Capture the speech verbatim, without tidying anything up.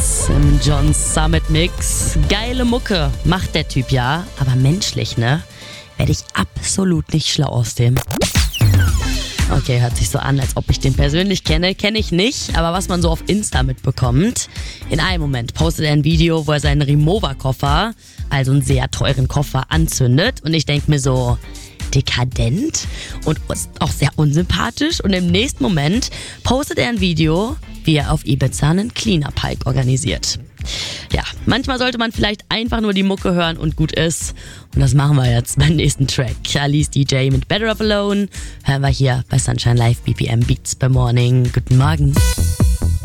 Beats im John Summit Mix. Geile Mucke macht der Typ ja, aber menschlich, ne? Werde ich absolut nicht schlau aus dem. Okay, hört sich so an, als ob ich den persönlich kenne. Kenne ich nicht, aber was man so auf Insta mitbekommt. In einem Moment postet er ein Video, wo er seinen Rimowa-Koffer, also einen sehr teuren Koffer, anzündet. Und ich denke mir so, dekadent und auch sehr unsympathisch. Und im nächsten Moment postet er ein Video, wie er auf Ibiza einen Cleanup-Hike organisiert. Ja, manchmal sollte man vielleicht einfach nur die Mucke hören und gut ist. Und das machen wir jetzt beim nächsten Track. Alice D J mit Better Off Alone hören wir hier bei Sunshine Live B P M Beats by Morning. Guten Morgen.